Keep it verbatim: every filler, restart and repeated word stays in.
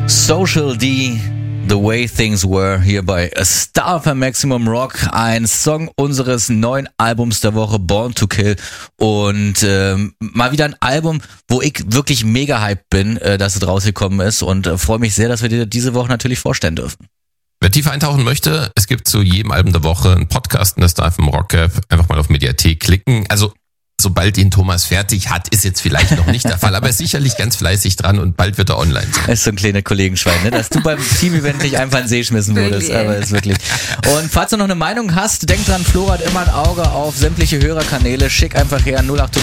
Social D, The Way Things Were, hier bei A Star für Maximum Rock, ein Song unseres neuen Albums der Woche, Born to Kill, und ähm, mal wieder ein Album, wo ich wirklich mega hyped bin, äh, dass es rausgekommen ist, und äh, freue mich sehr, dass wir dir diese Woche natürlich vorstellen dürfen. Wer tiefer eintauchen möchte, es gibt zu jedem Album der Woche einen Podcast in der Star F M Rock App, einfach mal auf Mediathek klicken, also sobald ihn Thomas fertig hat, ist jetzt vielleicht noch nicht der Fall, aber er ist sicherlich ganz fleißig dran und bald wird er online sein. Das ist so ein kleiner Kollegenschwein, ne? Dass du beim Team-Event nicht einfach in den See schmissen würdest, aber ist wirklich. Und falls du noch eine Meinung hast, denk dran, Flora hat immer ein Auge auf sämtliche Hörerkanäle, schick einfach her null acht